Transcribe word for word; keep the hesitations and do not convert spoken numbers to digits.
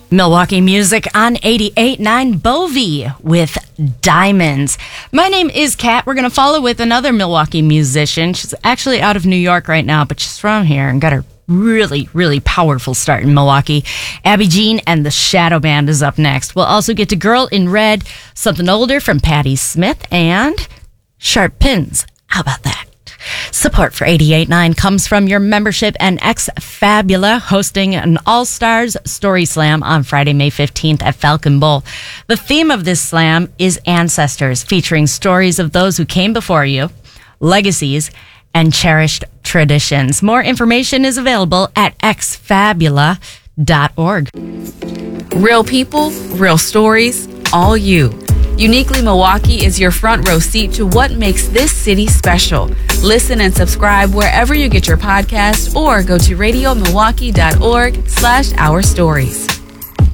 Milwaukee music on eighty-eight point nine Bovie with Diamonds. My name is Kat. We're going to follow with another Milwaukee musician. She's actually out of New York right now, but she's from here and got her really, really powerful start in Milwaukee. Abby Jean and the Shadow Band is up next. We'll also get to Girl in Red, Something Older from Patti Smith, and Sharp Pins. How about that? Support for eighty-eight point nine comes from your membership and X Fabula hosting an All-Stars Story Slam on Friday, May fifteenth at Falcon Bowl. The theme of this slam is Ancestors, featuring stories of those who came before you, legacies, and cherished traditions. More information is available at x fabula dot org. Real people, real stories, all you. Uniquely Milwaukee is your front row seat to what makes this city special. Listen and subscribe wherever you get your podcasts or go to radio milwaukee dot org slash our stories.